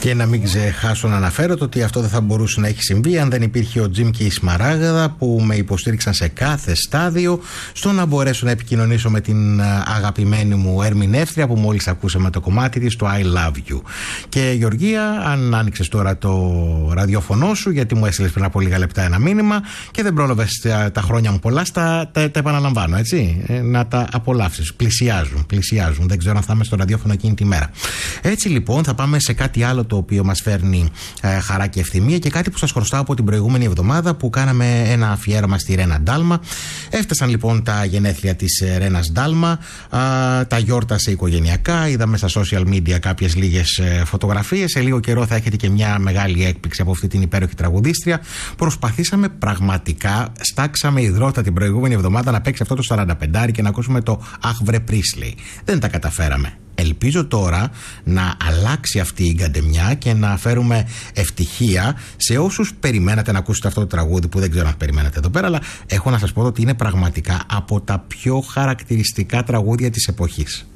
Και να μην ξεχάσω να αναφέρω το ότι αυτό δεν θα μπορούσε να έχει συμβεί αν δεν υπήρχε ο Τζιμ και η Σμαράγδα που με υποστήριξαν σε κάθε στάδιο στο να μπορέσω να επικοινωνήσω με την αγαπημένη μου ερμηνεύτρια που μόλις ακούσαμε το κομμάτι της, το I Love You. Και Γεωργία, αν άνοιξες τώρα το ραδιόφωνο σου, γιατί μου έστειλες πριν από λίγα λεπτά ένα μήνυμα και δεν πρόλαβες τα χρόνια μου πολλά, τα επαναλαμβάνω, έτσι, να τα απολαύσεις. Πλησιάζουν. Δεν ξέρω αν θα είμαι στο ραδιόφωνο εκείνη τη μέρα. Έτσι λοιπόν θα πάμε σε κάτι άλλο το οποίο μας φέρνει χαρά και ευθυμία και κάτι που σας χρωστάω από την προηγούμενη εβδομάδα που κάναμε ένα αφιέρωμα στη Ρένα Ντάλμα. Έφτασαν λοιπόν τα γενέθλια της Ρένας Ντάλμα, τα γιόρτασε οικογενειακά, είδαμε στα social media κάποιες λίγες φωτογραφίες. Σε λίγο καιρό θα έχετε και μια μεγάλη έκπληξη από αυτή την υπέροχη τραγουδίστρια. Προσπαθήσαμε πραγματικά, στάξαμε υδρότα την προηγούμενη εβδομάδα να παίξει αυτό το 45 και να ακούσουμε το Αχ βρε Πρίσλι. Δεν τα καταφέραμε. Ελπίζω τώρα να αλλάξει αυτή η γκαντεμιά και να φέρουμε ευτυχία σε όσους περιμένατε να ακούσετε αυτό το τραγούδι, που δεν ξέρω αν περιμένατε εδώ πέρα, αλλά έχω να σας πω ότι είναι πραγματικά από τα πιο χαρακτηριστικά τραγούδια της εποχής.